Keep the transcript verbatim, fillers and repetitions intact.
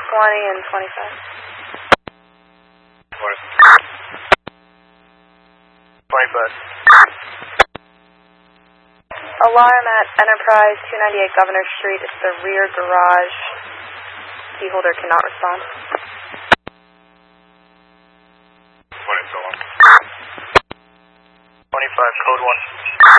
twenty and twenty-five. twenty-five. Alarm at Enterprise two ninety-eight Governor Street. It's the rear garage. Key holder cannot respond. twenty, so long. twenty-five, code one.